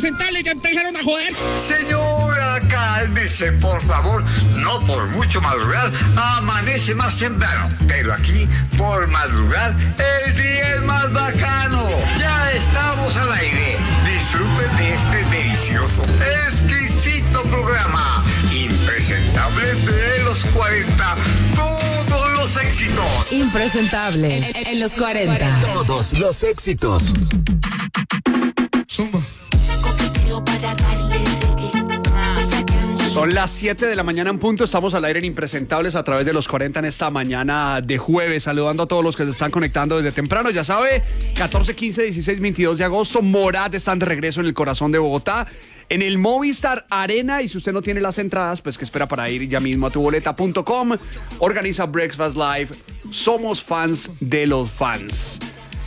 impresentables ya empezaron a joder. Señora, cálmese, por favor. No por mucho madrugar, amanece más temprano. Pero aquí, por madrugar, el día es más bacano. Ya estamos al aire. Disfruten de este delicioso, exquisito programa. Impresentable de los 40. Todos los éxitos. Impresentables en los 40. Todos los éxitos. Zumba. Son las 7 de la mañana en punto, estamos al aire en Impresentables a través de los 40 en esta mañana de jueves, saludando a todos los que se están conectando desde temprano, ya sabe, 14, 15, 16, 22 de agosto, Morat están de regreso en el corazón de Bogotá, en el Movistar Arena, y si usted no tiene las entradas, pues que espera para ir ya mismo a tuboleta.com, organiza Breakfast Live, somos fans de los fans.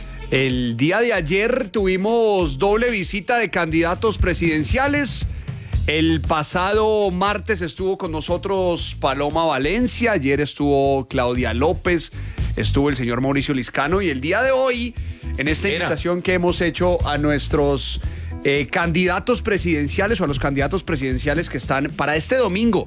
El día de ayer tuvimos doble visita de candidatos presidenciales. El pasado martes estuvo con nosotros Paloma Valencia, ayer estuvo Claudia López, estuvo el señor Mauricio Liscano y el día de hoy, en esta invitación que hemos hecho a nuestros candidatos presidenciales o a los candidatos presidenciales que están para este domingo,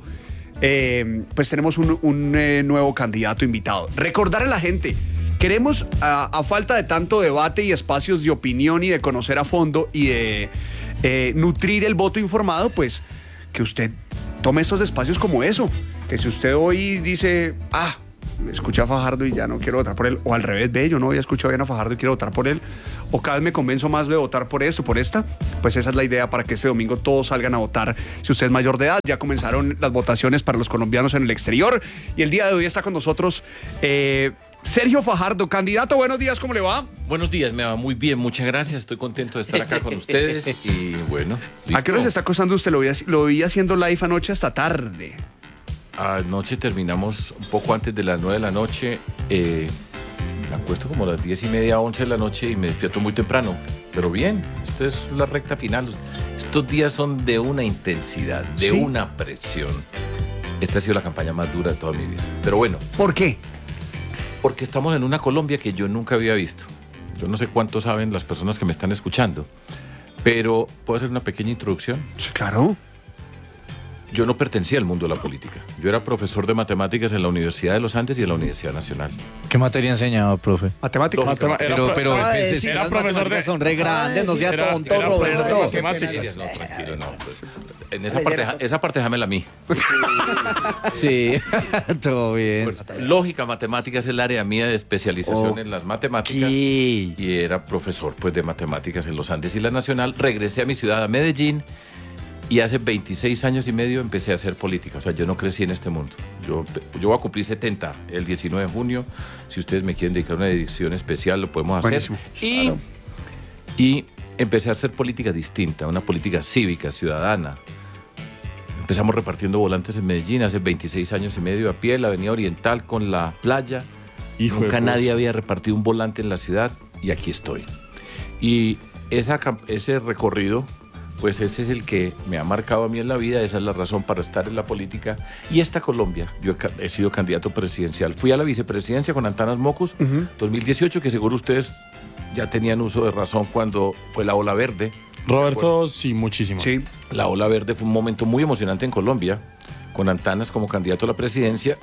pues tenemos un nuevo candidato invitado. Recordar a la gente, queremos, a falta de tanto debate y espacios de opinión y de conocer a fondo y de nutrir el voto informado, pues que usted tome estos espacios como eso, que si usted hoy dice, escuché a Fajardo y ya no quiero votar por él, o al revés, yo no había escuchado bien a Fajardo y quiero votar por él, o cada vez me convenzo más de votar por esto, por esta, pues esa es la idea para que este domingo todos salgan a votar. Si usted es mayor de edad, ya comenzaron las votaciones para los colombianos en el exterior y el día de hoy está con nosotros Sergio Fajardo, candidato. Buenos días, ¿cómo le va? Buenos días, me va muy bien, muchas gracias. Estoy contento de estar acá con ustedes y bueno, ¿listo? ¿A qué hora se está acostando usted? Lo vi haciendo live anoche hasta tarde. Anoche terminamos un poco antes de las 9 de la noche. Me acuesto como a las 10:30, 11 de la noche y me despierto muy temprano. Pero bien, esto es la recta final. Estos días son de una intensidad, de una presión. Esta ha sido la campaña más dura de toda mi vida. Pero bueno. ¿Por qué? Porque estamos en una Colombia que yo nunca había visto. Yo no sé cuánto saben las personas que me están escuchando, pero ¿puedo hacer una pequeña introducción? Sí, claro. Yo no pertenecía al mundo de la política. Yo era profesor de matemáticas en la Universidad de los Andes y en la Universidad Nacional. ¿Qué materia enseñaba, profe? Matemáticas. Pero era profesor de... son re grandes, no sea tonto, Roberto. Matemáticas. No, tranquilo, no. Pues, en esa parte déjamela a mí. Sí, todo bien. Pues, lógica, matemáticas es el área mía de especialización en las matemáticas. Y era profesor pues, de matemáticas en los Andes y la Nacional. Regresé a mi ciudad, a Medellín. Y hace 26 años y medio empecé a hacer política. O sea, yo no crecí en este mundo. Yo voy a cumplir 70 el 19 de junio. Si ustedes me quieren dedicar una edición especial, lo podemos hacer. Buenísimo. Y empecé a hacer política distinta, una política cívica, ciudadana. Empezamos repartiendo volantes en Medellín hace 26 años y medio a pie, la avenida Oriental con la playa. Nunca nadie había repartido un volante en la ciudad y aquí estoy. Y ese recorrido... pues ese es el que me ha marcado a mí en la vida, esa es la razón para estar en la política. Y esta Colombia, yo he sido candidato presidencial. Fui a la vicepresidencia con Antanas Mocus, 2018, que seguro ustedes ya tenían uso de razón cuando fue la Ola Verde. Roberto, sí, muchísimo. Sí. La Ola Verde fue un momento muy emocionante en Colombia, con Antanas como candidato a la presidencia,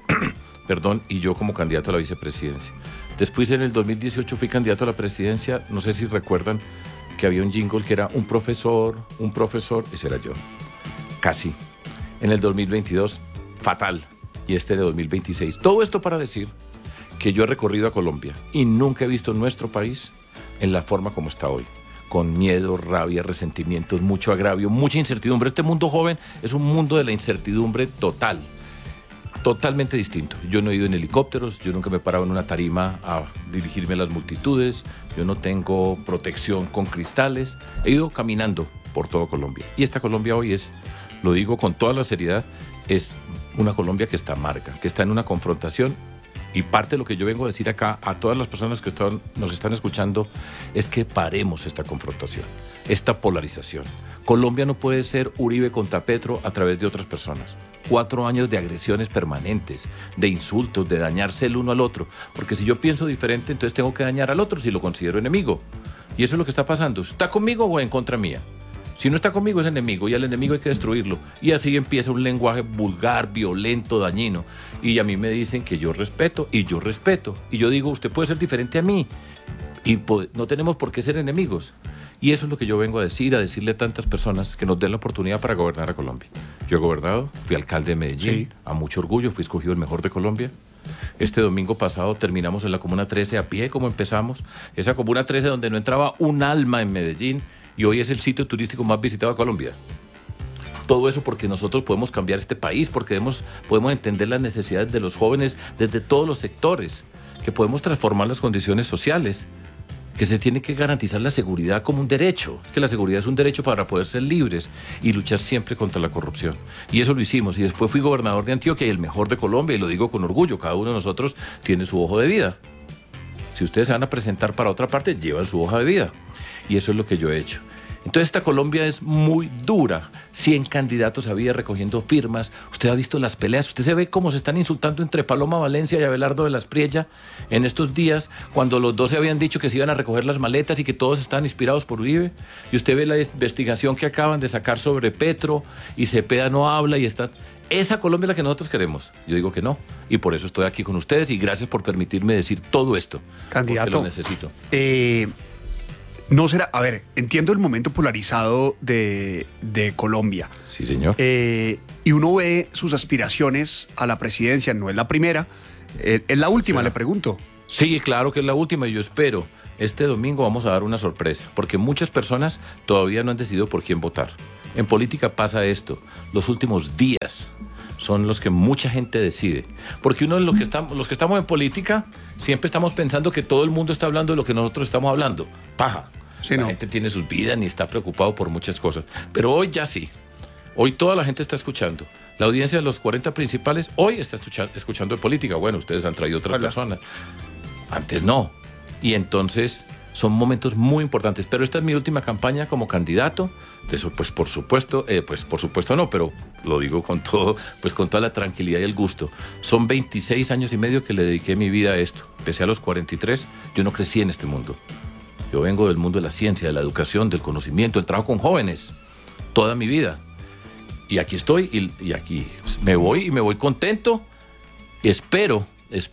y yo como candidato a la vicepresidencia. Después, en el 2018, fui candidato a la presidencia, no sé si recuerdan, que había un jingle que era un profesor, ese era yo, casi. En el 2022, fatal, y este de 2026. Todo esto para decir que yo he recorrido a Colombia y nunca he visto nuestro país en la forma como está hoy, con miedo, rabia, resentimientos, mucho agravio, mucha incertidumbre. Este mundo joven es un mundo de la incertidumbre total. Totalmente distinto. Yo no he ido en helicópteros, yo nunca me he parado en una tarima a dirigirme a las multitudes, yo no tengo protección con cristales, he ido caminando por todo Colombia. Y esta Colombia hoy es, lo digo con toda la seriedad, es una Colombia que está amarga, que está en una confrontación. Y parte de lo que yo vengo a decir acá a todas las personas que nos están escuchando es que paremos esta confrontación, esta polarización. Colombia no puede ser Uribe contra Petro a través de otras personas. 4 años de agresiones permanentes, de insultos, de dañarse el uno al otro. Porque si yo pienso diferente, entonces tengo que dañar al otro si lo considero enemigo. Y eso es lo que está pasando. ¿Está conmigo o en contra mía? Si no está conmigo es enemigo y al enemigo hay que destruirlo. Y así empieza un lenguaje vulgar, violento, dañino. Y a mí me dicen que yo respeto y yo respeto. Y yo digo, usted puede ser diferente a mí y no tenemos por qué ser enemigos. Y eso es lo que yo vengo a decirle a tantas personas que nos den la oportunidad para gobernar a Colombia. Yo he gobernado, fui alcalde de Medellín, a mucho orgullo, fui escogido el mejor de Colombia. Este domingo pasado terminamos en la Comuna 13 a pie como empezamos. Esa Comuna 13 donde no entraba un alma en Medellín y hoy es el sitio turístico más visitado de Colombia. Todo eso porque nosotros podemos cambiar este país, porque podemos entender las necesidades de los jóvenes desde todos los sectores, que podemos transformar las condiciones sociales, que se tiene que garantizar la seguridad como un derecho, que la seguridad es un derecho para poder ser libres y luchar siempre contra la corrupción. Y eso lo hicimos, y después fui gobernador de Antioquia y el mejor de Colombia, y lo digo con orgullo, cada uno de nosotros tiene su hoja de vida. Si ustedes se van a presentar para otra parte, llevan su hoja de vida, y eso es lo que yo he hecho. Entonces esta Colombia es muy dura. 100 candidatos había recogiendo firmas. Usted ha visto las peleas. Usted se ve cómo se están insultando entre Paloma Valencia y Abelardo de la Espriella en estos días, cuando los dos se habían dicho que se iban a recoger las maletas y que todos estaban inspirados por Uribe. Y usted ve la investigación que acaban de sacar sobre Petro y Cepeda no habla y está... Esa Colombia es la que nosotros queremos. Yo digo que no. Y por eso estoy aquí con ustedes y gracias por permitirme decir todo esto. Candidato, porque lo necesito. No será, a ver, entiendo el momento polarizado de Colombia. Sí, señor. Y uno ve sus aspiraciones a la presidencia, no es la primera, es la última, Sí. le pregunto. Sí, claro que es la última y yo espero. Este domingo vamos a dar una sorpresa, porque muchas personas todavía no han decidido por quién votar. En política pasa esto, los últimos días son los que mucha gente decide. Porque uno de los que estamos en política, siempre estamos pensando que todo el mundo está hablando de lo que nosotros estamos hablando. Paja. Sí, la no. gente tiene sus vidas ni está preocupado por muchas cosas. Pero hoy ya sí. Hoy toda la gente está escuchando. La audiencia de los 40 principales hoy está escuchando de política. Bueno, ustedes han traído otras personas. Antes no. Y entonces son momentos muy importantes. Pero esta es mi última campaña como candidato. De eso, pues por supuesto no, pero lo digo con todo, pues con toda la tranquilidad y el gusto. Son 26 años y medio que le dediqué mi vida a esto. Empecé a los 43, yo no crecí en este mundo. Yo vengo del mundo de la ciencia, de la educación, del conocimiento, del trabajo con jóvenes, toda mi vida. Y aquí estoy, y aquí me voy contento. Espero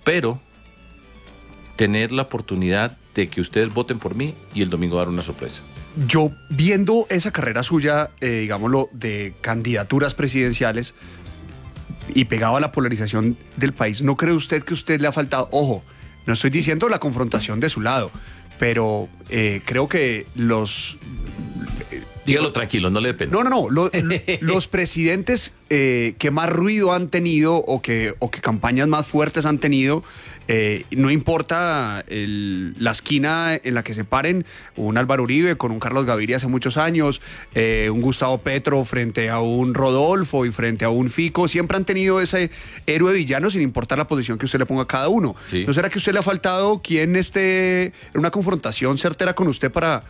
tener la oportunidad de que ustedes voten por mí y el domingo dar una sorpresa. Yo, viendo esa carrera suya, digámoslo, de candidaturas presidenciales y pegado a la polarización del país, ¿no cree usted que a usted le ha faltado? Ojo, no estoy diciendo la confrontación de su lado, pero creo que Dígalo tranquilo, no le dé pena. No. Los presidentes que más ruido han tenido o que campañas más fuertes han tenido, no importa la esquina en la que se paren, un Álvaro Uribe con un Carlos Gaviria hace muchos años, un Gustavo Petro frente a un Rodolfo y frente a un Fico, siempre han tenido ese héroe villano sin importar la posición que usted le ponga a cada uno. Sí. ¿No será que a usted le ha faltado quien esté en una confrontación certera con usted para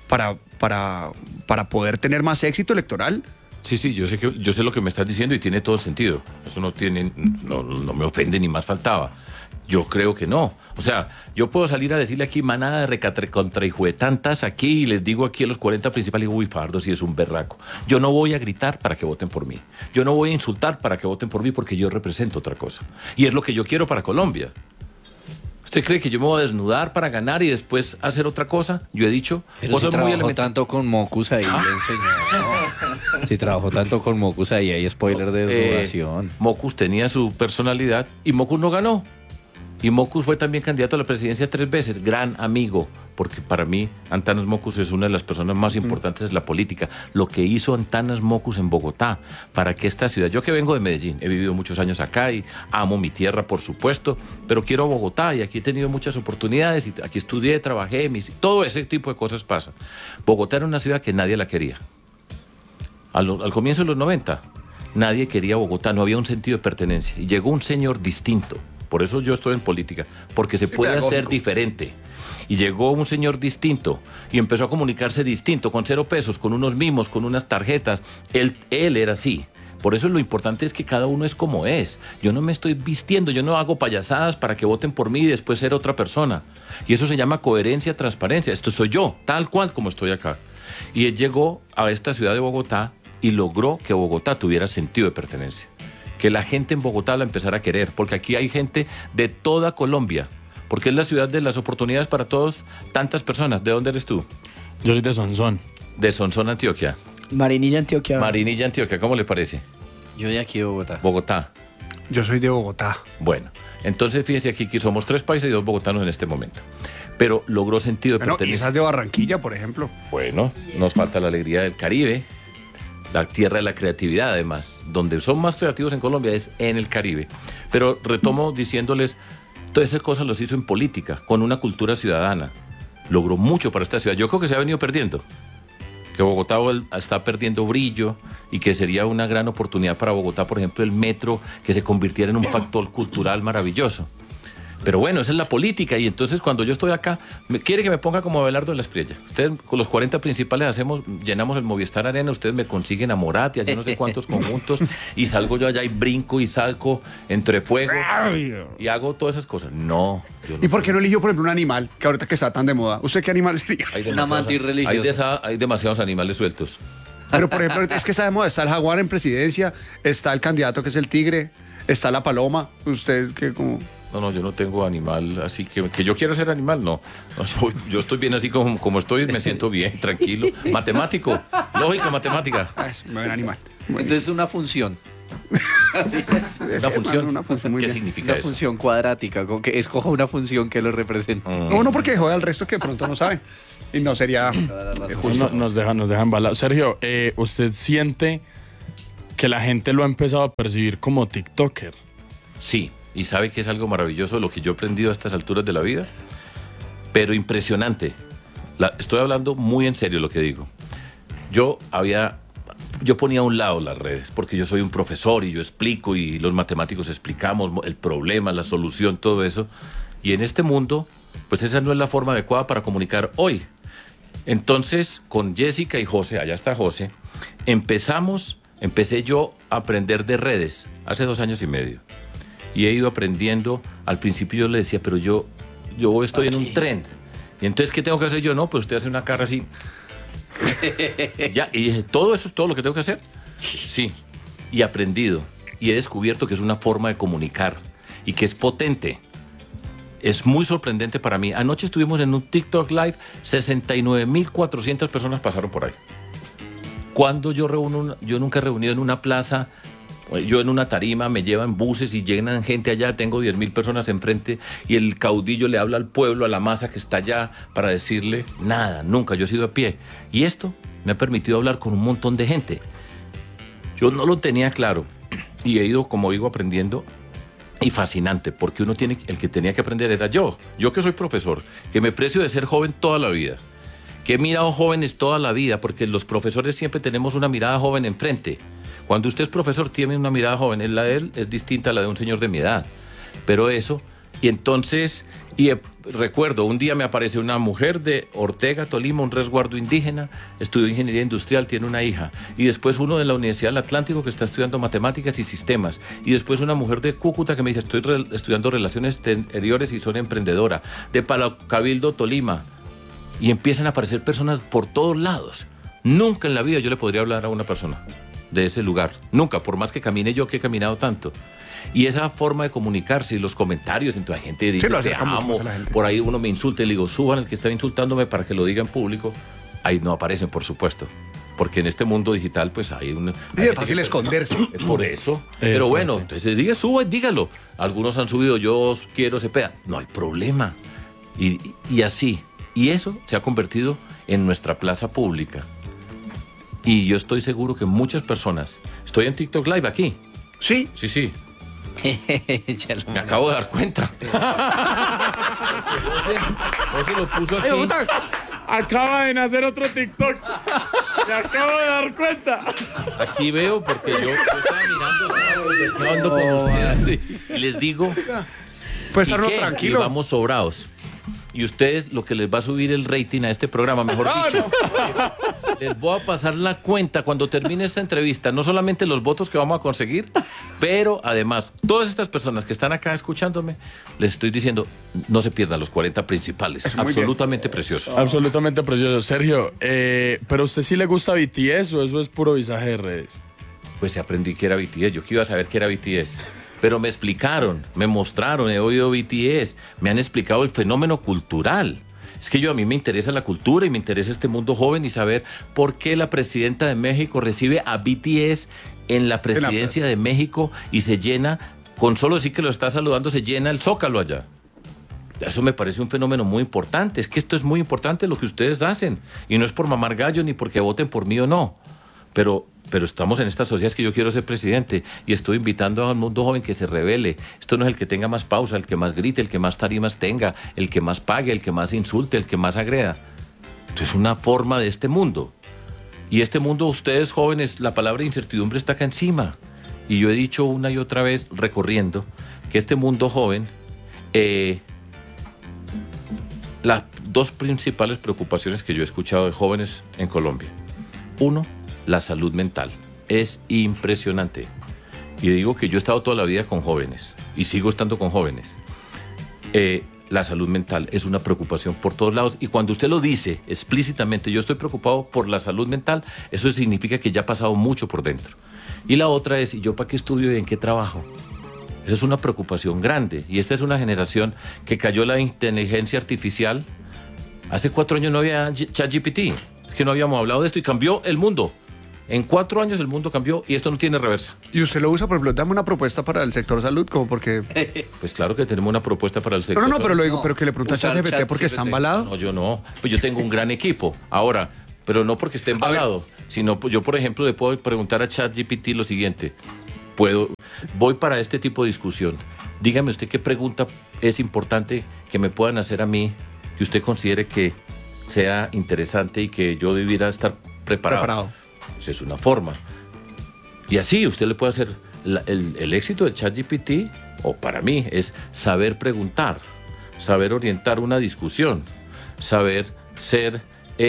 poder tener más éxito electoral? Sí, yo sé lo que me estás diciendo y tiene todo el sentido. Eso no me ofende ni más faltaba. Yo creo que no. O sea, yo puedo salir a decirle aquí manada de contrahijuetantas aquí y les digo aquí a los 40 principales, uy, Fajardo, si es un berraco. Yo no voy a gritar para que voten por mí. Yo no voy a insultar para que voten por mí porque yo represento otra cosa. Y es lo que yo quiero para Colombia. ¿Usted cree que yo me voy a desnudar para ganar y después hacer otra cosa? Yo he dicho Pero cosas si muy trabajó elementales. tanto con Mocus ahí, le enseñó. Si trabajó tanto con Mocus ahí, hay spoiler de desnudación. Mocus tenía su personalidad y Mocus no ganó. Y Mocus fue también candidato a la presidencia 3 veces, gran amigo, porque para mí Antanas Mocus es una de las personas más importantes de la política. Lo que hizo Antanas Mocus en Bogotá, para que esta ciudad, yo que vengo de Medellín, he vivido muchos años acá y amo mi tierra, por supuesto, pero quiero Bogotá y aquí he tenido muchas oportunidades y aquí estudié, trabajé, todo ese tipo de cosas pasa. Bogotá era una ciudad que nadie la quería. Al comienzo de los 90, nadie quería Bogotá, no había un sentido de pertenencia. Y llegó un señor distinto. Por eso yo estoy en política, porque se puede hacer diferente. Y llegó un señor distinto y empezó a comunicarse distinto, con 0 pesos, con unos mimos, con unas tarjetas. Él era así. Por eso lo importante es que cada uno es como es. Yo no me estoy vistiendo, yo no hago payasadas para que voten por mí y después ser otra persona. Y eso se llama coherencia, transparencia. Esto soy yo, tal cual como estoy acá. Y él llegó a esta ciudad de Bogotá y logró que Bogotá tuviera sentido de pertenencia. Que la gente en Bogotá la empezara a querer, porque aquí hay gente de toda Colombia, porque es la ciudad de las oportunidades para todos, tantas personas. ¿De dónde eres tú? Yo soy de Sonsón. De Sonsón, Antioquia. Marinilla, Antioquia. Marinilla, Antioquia, ¿cómo le parece? Yo de aquí de Bogotá. Bogotá. Yo soy de Bogotá. Bueno, entonces fíjese aquí que somos 3 países y 2 bogotanos en este momento. Pero logró sentido de Bueno, y pertenencia. esas de Barranquilla, por ejemplo. Bueno, nos falta la alegría del Caribe, la tierra de la creatividad además. Donde son más creativos en Colombia es en el Caribe. Pero retomo diciéndoles, todas esas cosas los hizo en política, con una cultura ciudadana. Logró mucho para esta ciudad. Yo creo que se ha venido perdiendo. Que Bogotá está perdiendo brillo y que sería una gran oportunidad para Bogotá, por ejemplo, el metro, que se convirtiera en un factor cultural maravilloso. Pero bueno, esa es la política y entonces cuando yo estoy acá, quiere que me ponga como Abelardo de la Espriella. Ustedes con los 40 principales llenamos el Movistar Arena, ustedes me consiguen a Morat y a yo no sé cuántos conjuntos y salgo yo allá y brinco y salgo entre fuego y hago todas esas cosas. No. Yo no ¿Y por qué soy. no eligió, por ejemplo, un animal que ahorita que está tan de moda? ¿Usted qué animal sería? Hay Una mantis religiosa. hay demasiados animales sueltos. Pero, por ejemplo, es que está de moda. Está el jaguar en presidencia, está el candidato que es el tigre, está la paloma. ¿Usted qué como...? No, yo no tengo animal, así que yo quiero ser animal, no. Yo estoy bien así como estoy, me siento bien, tranquilo. Matemático, lógica, matemática. Es un buen animal. Entonces una función. Una función. Una función muy ¿Qué bien. significa Una eso? función cuadrática, con que escoja una función que lo represente. No, porque jode al resto que de pronto no saben. Y no sería justo. Nos deja embalados. Sergio, ¿usted siente que la gente lo ha empezado a percibir como TikToker? Sí, y sabe que es algo maravilloso lo que yo he aprendido a estas alturas de la vida, pero impresionante. Estoy hablando muy en serio lo que digo. Yo ponía a un lado las redes, porque yo soy un profesor y yo explico y los matemáticos explicamos el problema, la solución, todo eso. Y en este mundo, pues esa no es la forma adecuada para comunicar hoy. Entonces, con Jessica y José, allá está José, empecé yo a aprender de redes hace 2 años y medio. Y he ido aprendiendo. Al principio yo le decía, pero yo estoy en un tren. Y entonces, ¿qué tengo que hacer yo? No, pues usted hace una cara así. Ya, y dije, ¿todo eso es todo lo que tengo que hacer? Sí. Y he aprendido. Y he descubierto que es una forma de comunicar. Y que es potente. Es muy sorprendente para mí. Anoche estuvimos en un TikTok Live, 69.400 personas pasaron por ahí. Cuando yo nunca he reunido en una plaza, yo en una tarima, me llevan buses y llenan gente allá, tengo 10.000 personas enfrente y el caudillo le habla al pueblo, a la masa que está allá para decirle nada, nunca, yo he sido a pie. Y esto me ha permitido hablar con un montón de gente. Yo no lo tenía claro y he ido, como digo, aprendiendo. Y fascinante, porque el que tenía que aprender era yo que soy profesor, que me precio de ser joven toda la vida, que he mirado jóvenes toda la vida, porque los profesores siempre tenemos una mirada joven enfrente. Cuando usted es profesor tiene una mirada joven, la de él es distinta a la de un señor de mi edad, pero eso, y entonces, recuerdo, un día me aparece una mujer de Ortega, Tolima, un resguardo indígena, estudió ingeniería industrial, tiene una hija, y después uno de la Universidad del Atlántico que está estudiando matemáticas y sistemas, y después una mujer de Cúcuta que me dice, estoy estudiando relaciones exteriores y soy emprendedora, de Cabildo, Tolima, y empiezan a aparecer personas por todos lados. Nunca en la vida yo le podría hablar a una persona de ese lugar, nunca, por más que camine yo que he caminado tanto. Y esa forma de comunicarse y los comentarios, entonces la gente dice, lo te acerca mucho amo, más a la gente. por ahí uno me insulta y le digo, suban el que está insultándome para que lo diga en público. Ahí no aparecen, por supuesto, porque en este mundo digital pues hay un... Es fácil esconderse. Es por eso. Pero bueno, entonces dígalo. Algunos han subido, yo quiero Cepeda. No hay problema. Y así. Y eso se ha convertido en nuestra plaza pública. Y yo estoy seguro que muchas personas... Estoy en TikTok Live aquí. Sí. Sí. Ya lo- Me acabo de dar cuenta. José lo puso aquí. Acaba de nacer otro TikTok. Me acabo de dar cuenta. Aquí veo porque yo estaba mirando con ustedes. Y les digo... Pues ¿y estarlo qué? Y tranquilo. vamos sobrados. y ustedes lo que les va a subir el rating a este programa, mejor dicho, les voy a pasar la cuenta cuando termine esta entrevista, no solamente los votos que vamos a conseguir, pero además, todas estas personas que están acá escuchándome, les estoy diciendo, no se pierdan los 40 principales, absolutamente preciosos. Absolutamente precioso. Sergio, ¿pero a usted sí le gusta BTS o eso es puro visaje de redes? Pues aprendí que era BTS, yo que iba a saber que era BTS. Pero me explicaron, me mostraron, he oído BTS, me han explicado el fenómeno cultural. Es que a mí me interesa la cultura y me interesa este mundo joven y saber por qué la presidenta de México recibe a BTS en la presidencia de México y se llena, con solo decir que lo está saludando, se llena el Zócalo allá. Eso me parece un fenómeno muy importante. Es que esto es muy importante lo que ustedes hacen. Y no es por mamar gallo ni porque voten por mí o no. Pero estamos en esta sociedad, es que yo quiero ser presidente y estoy invitando al mundo joven que se rebele. Esto no es el que tenga más pausa, el que más grite, el que más tarimas tenga, el que más pague, el que más insulte, el que más agreda. Esto es una forma de este mundo. Y este mundo, ustedes jóvenes, la palabra incertidumbre está acá encima. Y yo he dicho una y otra vez, recorriendo, que este mundo joven, las dos principales preocupaciones que yo he escuchado de jóvenes en Colombia. Uno, la salud mental. Es impresionante. Y digo que yo he estado toda la vida con jóvenes y sigo estando con jóvenes. La salud mental es una preocupación por todos lados y cuando usted lo dice explícitamente, yo estoy preocupado por la salud mental, eso significa que ya ha pasado mucho por dentro. Y la otra es, ¿y yo para qué estudio y en qué trabajo? Esa es una preocupación grande y esta es una generación que cayó la inteligencia artificial. Hace 4 años no había ChatGPT, es que no habíamos hablado de esto y cambió el mundo. En 4 años el mundo cambió y esto no tiene reversa. ¿Y usted lo usa, por ejemplo, dame una propuesta para el sector salud? Como porque... Pues claro que tenemos una propuesta para el sector No, salud. pero lo digo, pero que le pregunta a ChatGPT porque está embalado. No, yo no. Pues yo tengo un gran equipo. Ahora, pero no porque esté embalado, sino yo, por ejemplo, le puedo preguntar a ChatGPT lo siguiente. Voy para este tipo de discusión. Dígame usted qué pregunta es importante que me puedan hacer a mí, que usted considere que sea interesante y que yo debiera estar preparado. Esa es una forma. Y así usted le puede hacer el éxito de ChatGPT, o para mí, es saber preguntar, saber orientar una discusión, saber ser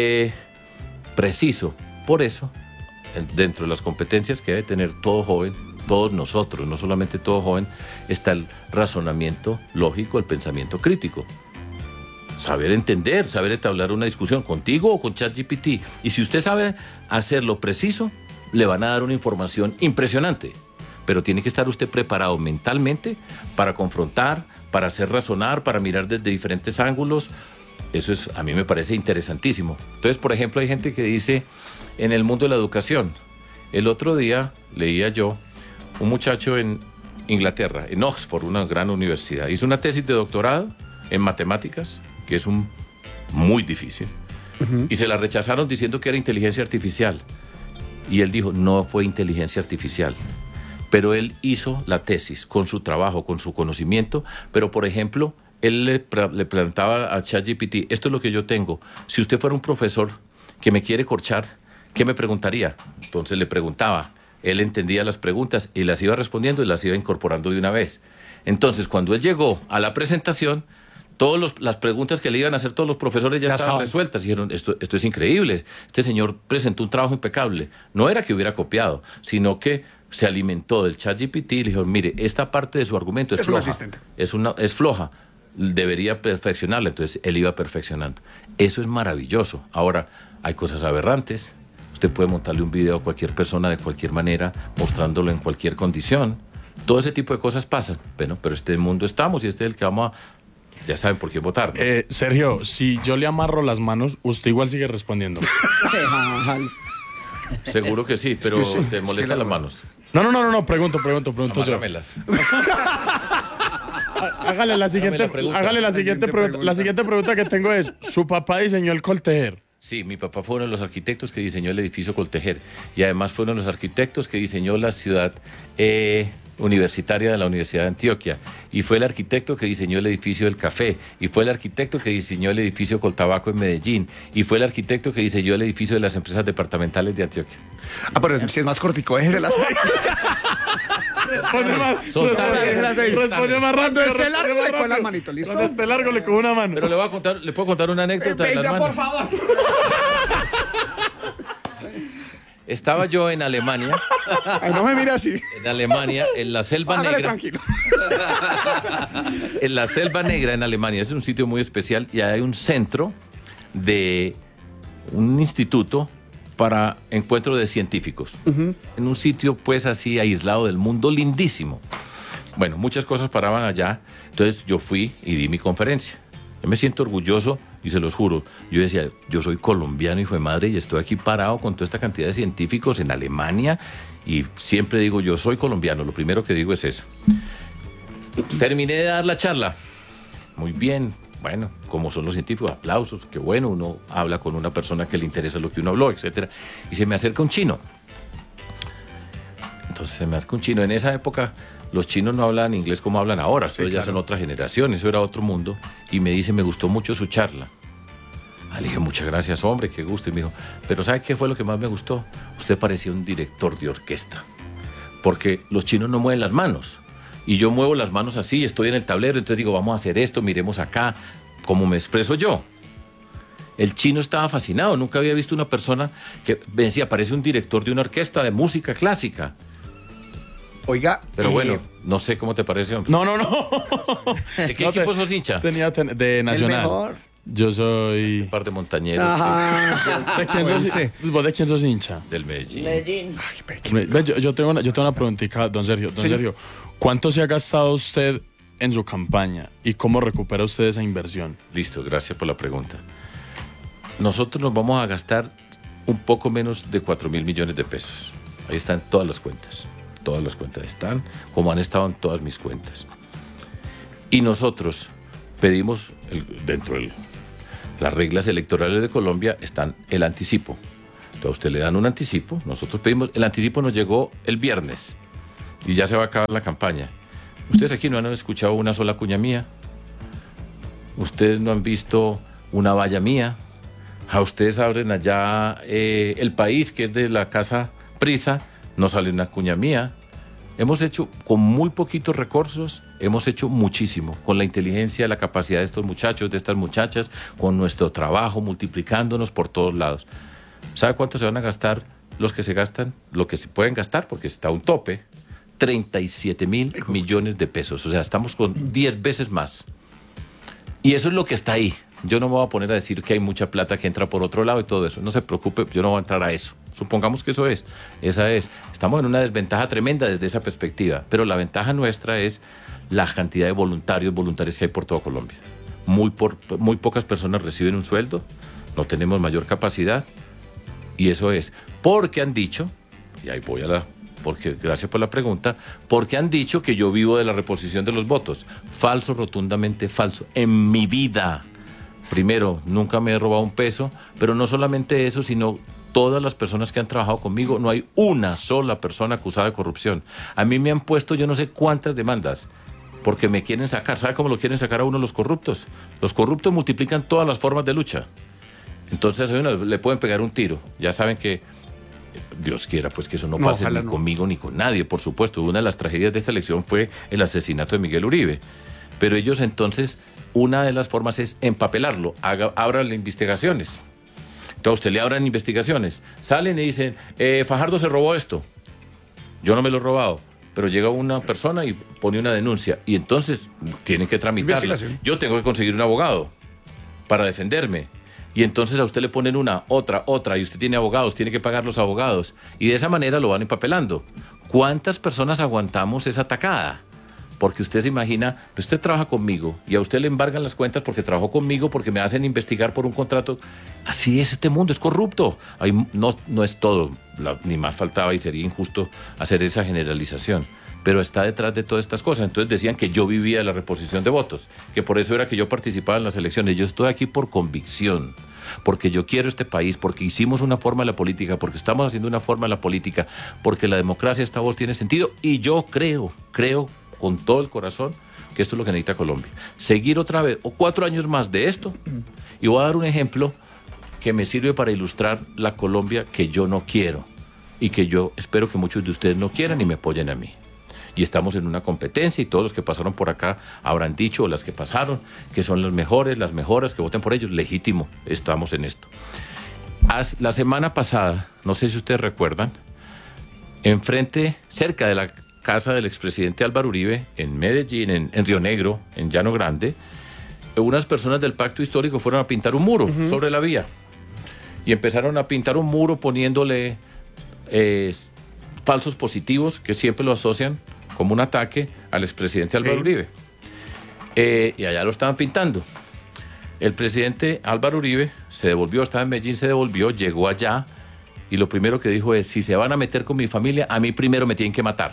preciso. Por eso, dentro de las competencias que debe tener todo joven, todos nosotros, no solamente todo joven, está el razonamiento lógico, el pensamiento crítico. Saber entender, saber entablar una discusión contigo o con ChatGPT. Y si usted sabe hacerlo preciso, le van a dar una información impresionante. Pero tiene que estar usted preparado mentalmente para confrontar, para hacer razonar, para mirar desde diferentes ángulos. Eso a mí me parece interesantísimo. Entonces, por ejemplo, hay gente que dice en el mundo de la educación. El otro día leía yo un muchacho en Inglaterra, en Oxford, una gran universidad. Hizo una tesis de doctorado en matemáticas, que es muy difícil, y se la rechazaron diciendo que era inteligencia artificial. Y él dijo, no fue inteligencia artificial. Pero él hizo la tesis con su trabajo, con su conocimiento, pero por ejemplo, él le planteaba a ChatGPT, esto es lo que yo tengo, si usted fuera un profesor que me quiere corchar, ¿qué me preguntaría? Entonces le preguntaba, él entendía las preguntas y las iba respondiendo y las iba incorporando de una vez. Entonces, cuando él llegó a la presentación, todas las preguntas que le iban a hacer todos los profesores ya estaban resueltas. Dijeron, esto es increíble. Este señor presentó un trabajo impecable. No era que hubiera copiado, sino que se alimentó del ChatGPT y le dijeron, mire, esta parte de su argumento es floja. Es floja. Debería perfeccionarla. Entonces, él iba perfeccionando. Eso es maravilloso. Ahora, hay cosas aberrantes. Usted puede montarle un video a cualquier persona de cualquier manera, mostrándolo en cualquier condición. Todo ese tipo de cosas pasan. Bueno, pero este mundo estamos y este es el que vamos a... Ya saben por qué votar, ¿no? Sergio, si yo le amarro las manos, usted igual sigue respondiendo. Seguro que sí, pero te molestan las manos. No, pregunto yo. Hágale la siguiente pregunta. La siguiente pregunta que tengo es, ¿su papá diseñó el Coltejer? Sí, mi papá fue uno de los arquitectos que diseñó el edificio Coltejer y además fue uno de los arquitectos que diseñó la ciudad universitaria de la Universidad de Antioquia y fue el arquitecto que diseñó el edificio del Café y fue el arquitecto que diseñó el edificio Coltabaco en Medellín y fue el arquitecto que diseñó el edificio de las empresas departamentales de Antioquia. Pero si es más cortico, déjese la Responde más. Soltar. Responde más rápido. Cuando esté largo, responde más le coge las rápido. manitos, ¿listo? Cuando esté largo, le cojo una mano. Pero le puedo contar una anécdota de las Venga, manos. por favor. Estaba yo en Alemania, Ay, no me mire así. en la Selva Hágale Negra. tranquilo. En la Selva Negra, en Alemania, es un sitio muy especial y hay un centro de un instituto para encuentro de científicos. En un sitio, pues, así aislado del mundo, lindísimo. Bueno, muchas cosas paraban allá. Entonces yo fui y di mi conferencia. Yo me siento orgulloso y se los juro. Yo decía, yo soy colombiano, hijo de madre, y estoy aquí parado con toda esta cantidad de científicos en Alemania. Y siempre digo, yo soy colombiano. Lo primero que digo es eso. Terminé de dar la charla. Muy bien. Bueno, como son los científicos, aplausos. Qué bueno, uno habla con una persona que le interesa lo que uno habló, etcétera. Y se me acerca un chino. Entonces se me acerca un chino. En esa época los chinos no hablan inglés como hablan ahora. Ustedes ya son otra generación, eso era otro mundo. Y me dice, me gustó mucho su charla. Le dije, muchas gracias, hombre, qué gusto. Y me dijo, pero ¿sabe qué fue lo que más me gustó? Usted parecía un director de orquesta. Porque los chinos no mueven las manos. Y yo muevo las manos así, estoy en el tablero, entonces digo, vamos a hacer esto, miremos acá, cómo me expreso yo. El chino estaba fascinado, nunca había visto una persona que me decía, parece un director de una orquesta de música clásica. Oiga, Pero bueno, no sé cómo te parece, hombre. No. ¿De qué No, equipo sos hincha? De Nacional. mejor. Yo soy... Un par de montañeros ¿De quién sos, ¿Vos de quién sos hincha? del Medellín. Ve, yo tengo una preguntita, don Sergio. Don Sergio, ¿cuánto se ha gastado usted en su campaña y cómo recupera usted esa inversión? Listo, gracias por la pregunta. Nosotros nos vamos a gastar un poco menos de 4.000 millones de pesos. Ahí están todas las cuentas. Todas las cuentas están, como han estado en todas mis cuentas. Y nosotros pedimos, dentro de las reglas electorales de Colombia, están el anticipo. Entonces a usted le dan un anticipo, nosotros pedimos, el anticipo nos llegó el viernes y ya se va a acabar la campaña. Ustedes aquí no han escuchado una sola cuña mía, ustedes no han visto una valla mía, a ustedes abren allá El País, que es de la Casa Prisa, no sale una cuña mía. Hemos hecho, con muy poquitos recursos, hemos hecho muchísimo, con la inteligencia, la capacidad de estos muchachos, de estas muchachas, con nuestro trabajo, multiplicándonos por todos lados. ¿Sabe cuánto se van a gastar los que se gastan? Lo que se pueden gastar, porque está un tope, 37.000 millones de pesos. O sea, estamos con 10 veces más. Y eso es lo que está ahí. Yo no me voy a poner a decir que hay mucha plata que entra por otro lado y todo eso. No se preocupe, yo no voy a entrar a eso. Supongamos que eso es. Esa es. Estamos en una desventaja tremenda desde esa perspectiva. Pero la ventaja nuestra es la cantidad de voluntarios que hay por toda Colombia. Muy pocas personas reciben un sueldo. No tenemos mayor capacidad. Y eso es. Porque han dicho, y ahí voy a la... Porque, gracias por la pregunta, porque han dicho que yo vivo de la reposición de los votos. Falso, rotundamente falso. En mi vida. Primero, nunca me he robado un peso, pero no solamente eso, sino todas las personas que han trabajado conmigo, no hay una sola persona acusada de corrupción. A mí me han puesto yo no sé cuántas demandas, porque me quieren sacar. ¿Sabe cómo lo quieren sacar a uno los corruptos? Los corruptos multiplican todas las formas de lucha. Entonces a uno le pueden pegar un tiro. Ya saben que, Dios quiera, pues que eso no pase ni conmigo ni con nadie, por supuesto. Una de las tragedias de esta elección fue el asesinato de Miguel Uribe. Pero ellos entonces, una de las formas es empapelarlo, abran investigaciones. Entonces usted le abran investigaciones, salen y dicen, Fajardo se robó esto. Yo no me lo he robado, pero llega una persona y pone una denuncia y entonces tienen que tramitarla. Yo tengo que conseguir un abogado para defenderme. Y entonces a usted le ponen otra, y usted tiene abogados, tiene que pagar los abogados. Y de esa manera lo van empapelando. ¿Cuántas personas aguantamos esa tacada? Porque usted se imagina, pues usted trabaja conmigo y a usted le embargan las cuentas porque trabajó conmigo, porque me hacen investigar por un contrato. Así es este mundo, es corrupto. No es todo, ni más faltaba y sería injusto hacer esa generalización. Pero está detrás de todas estas cosas. Entonces decían que yo vivía de la reposición de votos, que por eso era que yo participaba en las elecciones. Yo estoy aquí por convicción, porque yo quiero este país, porque hicimos una forma de la política, porque estamos haciendo una forma de la política, porque la democracia, esta voz tiene sentido. Y yo creo con todo el corazón que esto es lo que necesita Colombia. Seguir otra vez, o 4 años más de esto, y voy a dar un ejemplo que me sirve para ilustrar la Colombia que yo no quiero, y que yo espero que muchos de ustedes no quieran y me apoyen a mí. Y estamos en una competencia y todos los que pasaron por acá habrán dicho, o las que pasaron, que son los mejores, las mejoras, que voten por ellos. Legítimo, estamos en esto. La semana pasada, no sé si ustedes recuerdan, enfrente, cerca de la casa del expresidente Álvaro Uribe, en Medellín, en Río Negro, en Llano Grande, unas personas del Pacto Histórico fueron a pintar un muro sobre la vía. Y empezaron a pintar un muro poniéndole falsos positivos, que siempre lo asocian como un ataque al expresidente Álvaro Uribe. Y allá lo estaban pintando. El presidente Álvaro Uribe se devolvió, estaba en Medellín, se devolvió, llegó allá y lo primero que dijo es: si se van a meter con mi familia, a mí primero me tienen que matar.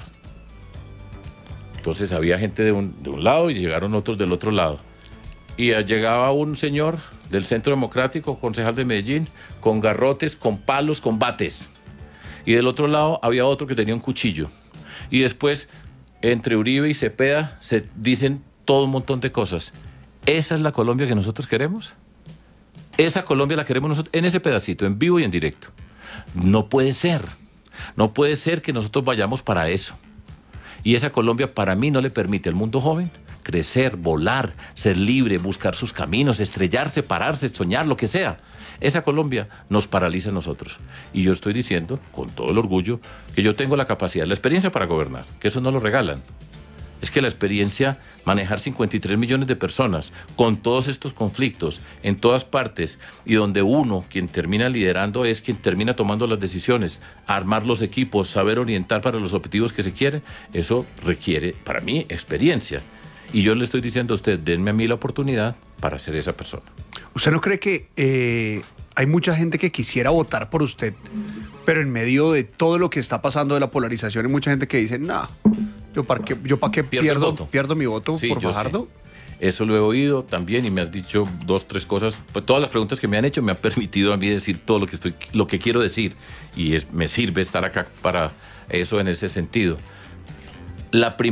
Entonces había gente de un lado y llegaron otros del otro lado. Y llegaba un señor del Centro Democrático, concejal de Medellín, con garrotes, con palos, con bates. Y del otro lado había otro que tenía un cuchillo. Y después, entre Uribe y Cepeda, se dicen todo un montón de cosas. ¿Esa es la Colombia que nosotros queremos? Esa Colombia la queremos nosotros en ese pedacito, en vivo y en directo. No puede ser. No puede ser que nosotros vayamos para eso. Y esa Colombia para mí no le permite al mundo joven crecer, volar, ser libre, buscar sus caminos, estrellarse, pararse, soñar, lo que sea. Esa Colombia nos paraliza a nosotros. Y yo estoy diciendo, con todo el orgullo, que yo tengo la capacidad, la experiencia para gobernar, que eso no lo regalan. Es que la experiencia, manejar 53 millones de personas con todos estos conflictos en todas partes y donde uno, quien termina liderando, es quien termina tomando las decisiones, armar los equipos, saber orientar para los objetivos que se quiere, eso requiere, para mí, experiencia. Y yo le estoy diciendo a usted, denme a mí la oportunidad para ser esa persona. ¿Usted no cree que hay mucha gente que quisiera votar por usted, pero en medio de todo lo que está pasando de la polarización hay mucha gente que dice, no, yo para qué pierdo mi voto sí, por Fajardo? Sé. Eso lo he oído también y me has dicho 2, 3 cosas. Pues todas las preguntas que me han hecho me han permitido a mí decir todo lo que quiero decir y me sirve estar acá para eso en ese sentido.